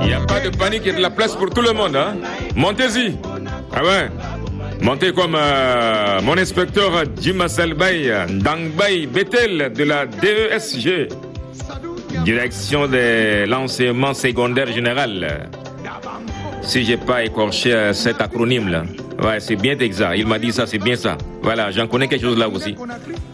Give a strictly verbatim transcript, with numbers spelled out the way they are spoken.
Il n'y a pas de panique, il y a de la place pour tout le monde. Hein. Montez-y. Ah ouais. Montez comme euh, mon inspecteur Jim Salbay, Dangbay Betel de la D E S G, Direction de l'enseignement secondaire général. Si j'ai pas écorché euh, cet acronyme là. Ouais, c'est bien exact. Il m'a dit ça, c'est bien ça. Voilà, j'en connais quelque chose là aussi.